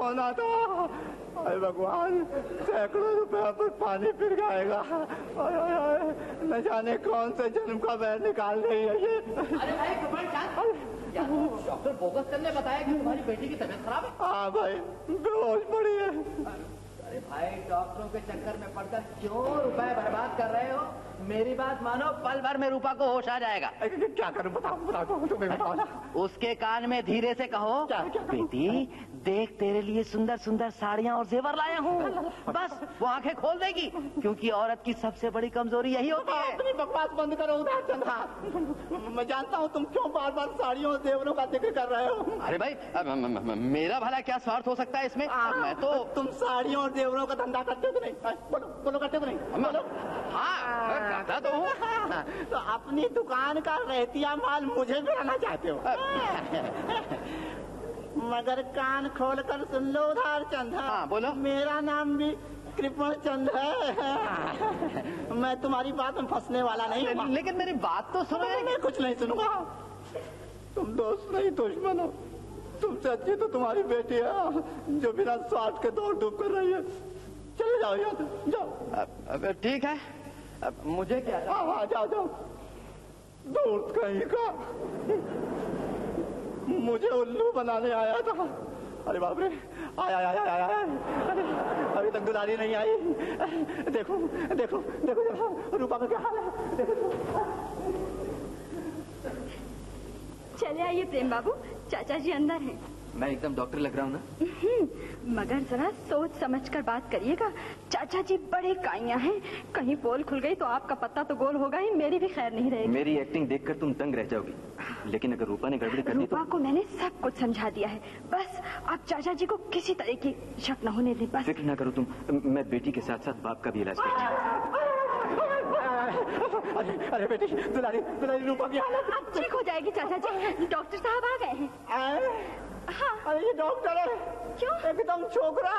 होना था। अरे भगवान, सैकड़ों रुपया पर पानी फिर जाएगा। न जाने कौन से जन्म का बैर निकाल रही है ये। अरे भाई डॉक्टर बोगस ने बताया कि तुम्हारी बेटी की तबीयत खराब है। हाँ भाई, बेहोश पड़ी है। अरे भाई, डॉक्टरों के चक्कर में पड़कर क्यों रुपए बर्बाद कर रहे हो? मेरी बात मानो, पल भर में रूपा को होश आ जाएगा। क्या करूं, बताओ तुम्हें बताओ ना। उसके कान में धीरे से कहो, क्या बेटी देख, तेरे लिए सुंदर सुंदर साड़ियाँ और जेवर लाया हूँ। बस वो आंखें खोल देगी, क्योंकि औरत की सबसे बड़ी कमजोरी यही होती है। अपनी बकवास बंद करो उधर चंदा। मैं जानता हूँ तुम क्यों बार बार साड़ियों और जेवरों का जिक्र कर रहे हो। अरे भाई, मेरा भला क्या स्वार्थ हो सकता है इसमें? मैं तो तुम साड़ियों और जेवरों का धंधा करते हो कि नहीं? बोलो करते हो कि नहीं? बोलो। हाँ, करता तो हूँ। तो अपनी दुकान का रहतिया माल मुझे भी आना चाहते हो? मगर कान खोल कर सुन लो उधार चंद। हाँ, बोलो। मेरा नाम भी कृपण चंद है। मैं तुम्हारी बात में फंसने वाला नहीं हूँ। लेकिन मेरी बात तो सुनो। मैं कुछ नहीं सुनूंगा। तुम दोस्त नहीं दुश्मन हो। तुमसे अच्छी तो तुम्हारी बेटी है, जो बिना स्वार्थ के दौड़ धूप कर रही है। चले जाओ यहाँ से, जाओ। ठीक है, अब मुझे क्या? हाँ, जाओ। दोस्त कहीं का मुझे उल्लू बनाने आया था। अरे बाप रे, आया। अभी तक दुलारी नहीं आई। देखो रूपा का क्या हाल है। देखो। चले आइए प्रेम बाबू, चाचा जी अंदर हैं। मैं एकदम डॉक्टर लग रहा हूँ ना? मगर जरा सोच समझ कर बात करिएगा। चाचा जी बड़े काइयां हैं, कहीं पोल खुल गई तो आपका पत्ता तो गोल होगा ही, मेरी भी खैर नहीं रहेगी। मेरी एक्टिंग देखकर तुम दंग रह जाओगी, लेकिन अगर रूपा ने गड़बड़ी कर दी तो? रूपा को मैंने सब कुछ समझा दिया है। बस आप चाचा जी को किसी तरह की शक न होने दें। बस फिक्र ना करो तुम, मैं बेटी के साथ साथ बाप का भी इलाज करूंगा। अरे बेटी, दुलारी रूपा की हालत अब ठीक हो जाएगी चाचा जी, डॉक्टर साहब आ गए हैं। हाँ। अरे ये डॉक्टर है। क्यों? एकदम छोकरा।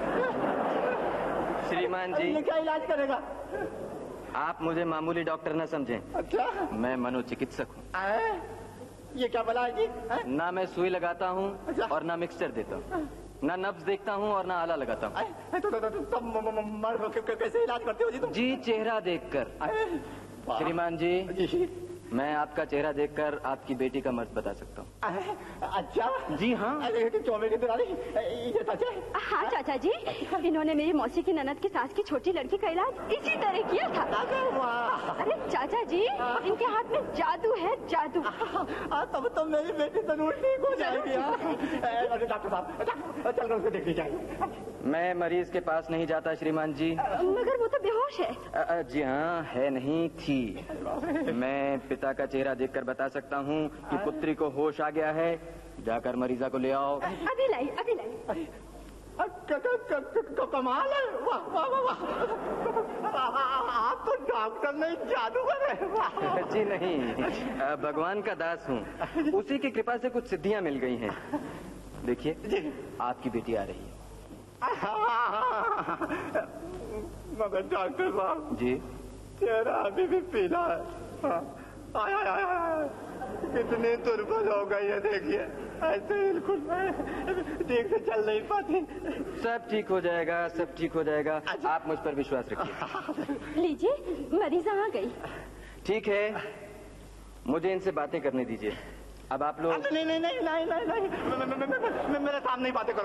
श्रीमान जी, क्या इलाज करेगा? आप मुझे मामूली डॉक्टर न समझें। अच्छा, मैं मनोचिकित्सक हूँ। ये क्या बला है जी? ना मैं सुई लगाता हूँ और ना मिक्सचर देता हूँ, ना नब्ज देखता हूँ और ना आला लगाता हूँ। तो कैसे इलाज करते हो जी तुम? जी चेहरा देखकर। श्रीमान जी, मैं आपका चेहरा देखकर आपकी बेटी का मर्ज बता सकता हूँ। अच्छा जी हाँ। ये सच है? हाँ चाचा जी, इन्होंने मेरी मौसी की ननद की सास की छोटी लड़की का इलाज इसी तरह किया था। अरे चाचा जी, इनके हाथ में जादू है, जादू। तब तो मेरी बेटी जरूर ठीक हो जाएगी। डॉक्टर साहब, चल कर उसको देखनी चाहिए। मैं मरीज के पास नहीं जाता श्रीमान जी। मगर वो तो बेहोश है। जी हाँ, है नहीं थी। मैं पिता का चेहरा देखकर बता सकता हूँ कि पुत्री को होश आ गया है। जाकर मरीजा को ले आओ। अभी लाई। कमाल है। वाह। आप तो डॉक्टर नहीं, जादूगर है। जी नहीं, भगवान का दास हूँ। उसी की कृपा से कुछ सिद्धियाँ मिल गई हैं। देखिए, आपकी बेटी आ रही है। मगर डॉक्टर साहब जी, चेहरा अभी भी पीला है। आया कितनी दुर्बल हो गई है, देखिए। ऐसे बिल्कुल ठीक से चल नहीं पाती। सब ठीक हो जाएगा, सब ठीक हो जाएगा। आप मुझ पर विश्वास रखिए। लीजिए, मरीजा आ गई। ठीक है, मुझे इनसे बातें करने दीजिए। अब आप लोग नहीं, मेरे सामने ही बातें करो।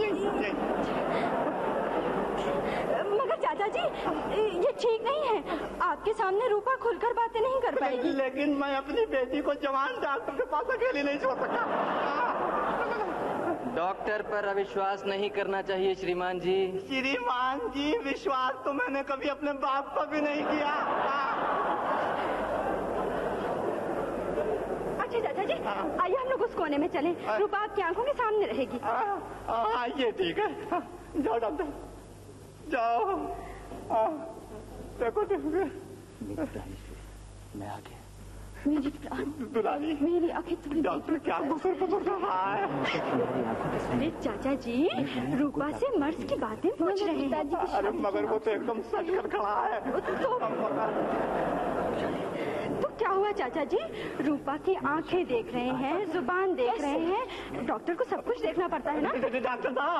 मगर चाचा जी, ये ठीक नहीं है। आपके सामने रूपा खुलकर बातें नहीं कर पाएगी। लेकिन मैं अपनी बेटी को जवान डॉक्टर के पास अकेली नहीं छोड़ सकता। डॉक्टर पर अविश्वास नहीं करना चाहिए श्रीमान जी। श्रीमान जी, विश्वास तो मैंने कभी अपने बाप पर भी नहीं किया। अच्छा चाचा जी, आइए हम लोग उस कोने में चलें। रूपा आपकी आंखों के सामने रहेगी। ये ठीक है। जाओ डॉक्टर, जाओ। देखो मैं आ गया। दुलारी, मेरी आंखें थोड़ी। डॉक्टर क्या गुस्से पकड़ रहा है? अरे चाचा जी, रूपा से मर्ज की बातें पूछ रहे हैं। अरे मगर वो तो एकदम सच कर खड़ा है। तो क्या हुआ चाचा जी? रूपा की आंखें देख रहे हैं, जुबान देख रहे हैं। डॉक्टर को सब कुछ देखना पड़ता है ना। डॉक्टर साहब,